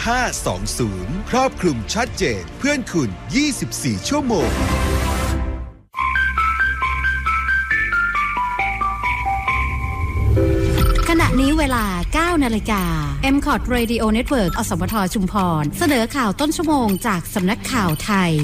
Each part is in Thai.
1520ครอบคลุมชัดเจนเพื่อนคุณ24ชั่วโมงขณะนี้เวลา 9 นาฬิกา MCOT Radio Network อสมทชุมพรเสนอข่าวต้นชั่วโมงจากสำนักข่าวไทย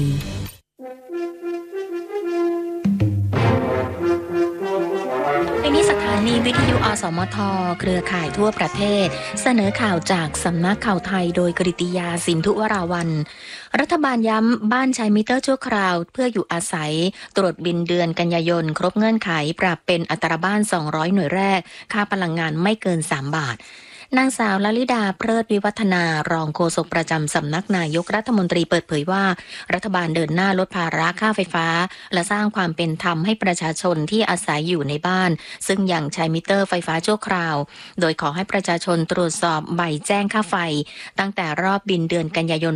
สถานีวิทยุอสมทเครือข่ายทั่วประเทศเสนอข่าวจากสำนักข่าวไทยโดยกฤติยาสินธุวราวัลย์รัฐบาลย้ำบ้านใช้มิเตอร์ชั่วคราวเพื่ออยู่อาศัยตรวจบินเดือนกันยายนครบเงื่อนไขปรับเป็นอัตราบ้าน200หน่วยแรกค่าพลังงานไม่เกิน3 บาทนางสาวลลิดาเพลิดวิวัฒนารองโฆษกประจำสำนักนายกรัฐมนตรีเปิดเผยว่ารัฐบาลเดินหน้าลดภาระค่าไฟฟ้าและสร้างความเป็นธรรมให้ประชาชนที่อาศัยอยู่ในบ้านซึ่งยังใช้มิเตอร์ไฟฟ้าชั่วคราวโดยขอให้ประชาชนตรวจสอบใบแจ้งค่าไฟตั้งแต่รอบบินเดือนกันยายน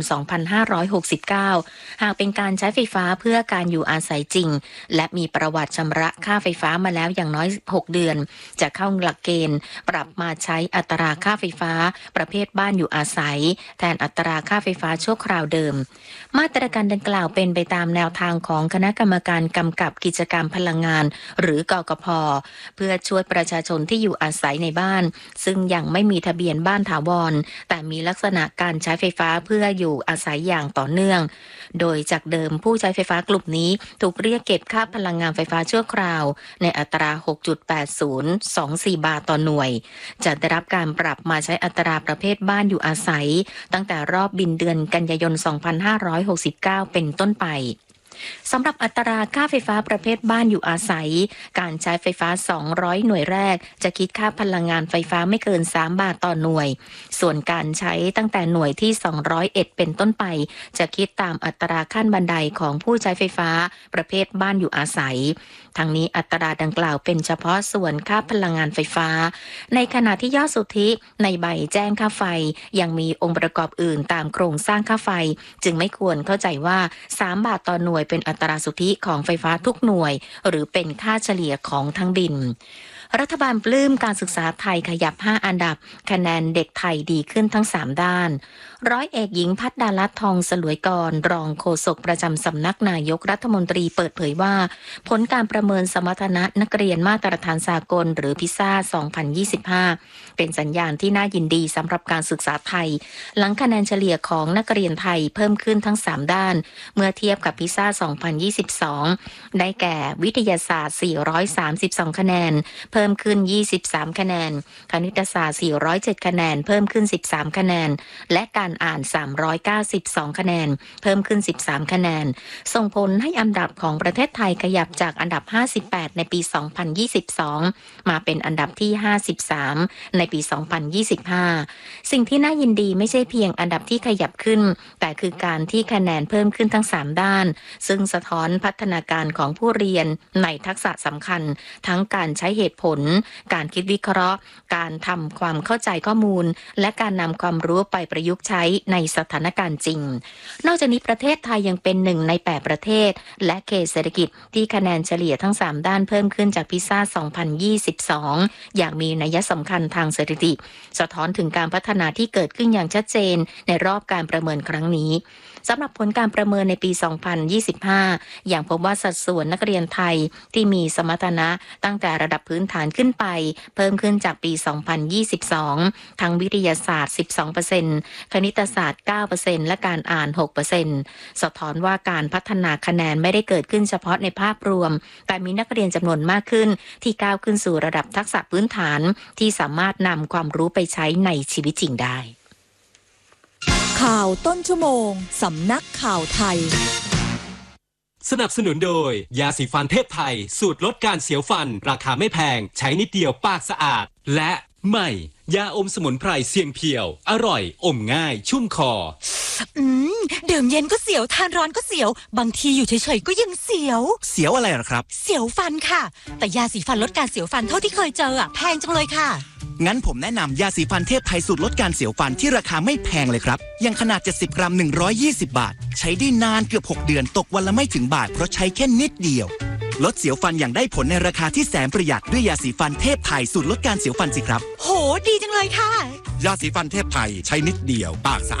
2569 หากเป็นการใช้ไฟฟ้าเพื่อการอยู่อาศัยจริงและมีประวัติชำระค่าไฟฟ้ามาแล้วอย่างน้อย6 เดือนจะเข้าหลักเกณฑ์ปรับมาใช้อัตราค่าไฟฟ้าประเภทบ้านอยู่อาศัยแทนอัตราค่าไฟฟ้าชั่วคราวเดิมมาตรการดังกล่าวเป็นไปตามแนวทางของคณะกรรมการกำกับกิจการพลังงานหรือกกพ.เพื่อช่วยประชาชนที่อยู่อาศัยในบ้านซึ่งยังไม่มีทะเบียนบ้านถาวรแต่มีลักษณะการใช้ไฟฟ้าเพื่ออยู่อาศัยอย่างต่อเนื่องโดยจากเดิมผู้ใช้ไฟฟ้ากลุ่มนี้ถูกเรียกเก็บค่าพลังงานไฟฟ้าชั่วคราวในอัตรา 6.8024 บาทต่อหน่วยจะได้รับการปรับมาใช้อัตราประเภทบ้านอยู่อาศัยตั้งแต่รอบบินเดือนกันยายน 2569 เป็นต้นไปสำหรับอัตราค่าไฟฟ้าประเภทบ้านอยู่อาศัยการใช้ไฟฟ้า200หน่วยแรกจะคิดค่าพลังงานไฟฟ้าไม่เกิน3 บาทต่อหน่วยส่วนการใช้ตั้งแต่หน่วยที่201เป็นต้นไปจะคิดตามอัตราขั้นบันไดของผู้ใช้ไฟฟ้าประเภทบ้านอยู่อาศัยทั้งนี้อัตราดังกล่าวเป็นเฉพาะส่วนค่าพลังงานไฟฟ้าในขณะที่ยอดสุทธิในใบแจ้งค่าไฟยังมีองค์ประกอบอื่นตามโครงสร้างค่าไฟจึงไม่ควรเข้าใจว่า3 บาทต่อหน่วยเป็นอัตราสุทธิของไฟฟ้าทุกหน่วยหรือเป็นค่าเฉลี่ยของทั้งบินรัฐบาลปลื้มการศึกษาไทยขยับ5 อันดับคะแนนเด็กไทยดีขึ้นทั้ง3 ด้านร้อยเอกหญิงพัฒดาลัตน์ทองสลวยกรรองโฆษกประจำสำนักนายกรัฐมนตรีเปิดเผยว่าผลการประเมินสมรรถนะนักเรียนมาตรฐานสากลหรือพิซ่า 2025 เป็นสัญญาณที่น่ายินดีสำหรับการศึกษาไทยหลังคะแนนเฉลี่ยของนักเรียนไทยเพิ่มขึ้นทั้ง3 ด้านเมื่อเทียบกับพิซ่า 2022 ได้แก่วิทยาศาสตร์ 432 คะแนนเพิ่มขึ้น23 คะแนนคณิตศาสตร์ 407 คะแนนเพิ่มขึ้น13 คะแนนและการอ่าน392 คะแนนเพิ่มขึ้น13 คะแนนส่งผลให้อันดับของประเทศไทยขยับจากอันดับ58ในปี 2022 มาเป็นอันดับที่53ในปี 2025 สิ่งที่น่ายินดีไม่ใช่เพียงอันดับที่ขยับขึ้นแต่คือการที่คะแนนเพิ่มขึ้นทั้ง3 ด้านซึ่งสะท้อนพัฒนาการของผู้เรียนในทักษะสำคัญทั้งการใช้เหตุผลการคิดวิเคราะห์การทำความเข้าใจข้อมูลและการนำความรู้ไปประยุกต์ใช้ในสถานการณ์จริงนอกจากนี้ประเทศไทยยังเป็น1ใน8ประเทศและเขตเศรษฐกิจที่คะแนนเฉลี่ยทั้ง3ด้านเพิ่มขึ้นจากพิซ่า 2022 อย่างมีนัยสำคัญทางสถิติสะท้อนถึงการพัฒนาที่เกิดขึ้นอย่างชัดเจนในรอบการประเมินครั้งนี้สำหรับผลการประเมินในปี 2025 อย่างพบว่าสัดส่วนนักเรียนไทยที่มีสมรรถนะตั้งแต่ระดับพื้นฐานขึ้นไปเพิ่มขึ้นจากปี 2022 ทั้งวิทยาศาสตร์ 12% คณิตศาสตร์ 9% และการอ่าน 6% สะท้อนว่าการพัฒนาคะแนนไม่ได้เกิดขึ้นเฉพาะในภาพรวมแต่มีนักเรียนจำนวนมากขึ้นที่ก้าวขึ้นสู่ระดับทักษะพื้นฐานที่สามารถนำความรู้ไปใช้ในชีวิตจริงได้ข่าวต้นชั่วโมงสำนักข่าวไทยสนับสนุนโดยยาสีฟันเทพไทยสูตรลดการเสียวฟันราคาไม่แพงใช้นิดเดียวปากสะอาดและใหม่ยาอมสมุนไพรเสียงเพียวอร่อยอมง่ายชุ่มคอดื่มเย็นก็เสียวทานร้อนก็เสียวบางทีอยู่เฉยๆก็ยังเสียวอะไรหรอครับเสียวฟันค่ะแต่ยาสีฟันลดการเสียวฟันเท่าที่เคยเจอแพงจังเลยค่ะงั้นผมแนะนำยาสีฟันเทพไทยสูตรลดการเสียวฟันที่ราคาไม่แพงเลยครับอย่างขนาด70 กรัม120 บาทใช้ได้นานเกือบ6 เดือนตกวันละไม่ถึงบาทเพราะใช้แค่นิดเดียวลดเสียวฟันอย่างได้ผลในราคาที่แสนประหยัดด้วยยาสีฟันเทพไทยสูตรลดการเสียวฟันสิครับโหดีจังเลยค่ะยาสีฟันเทพไทยใช้นิดเดียวปากสะ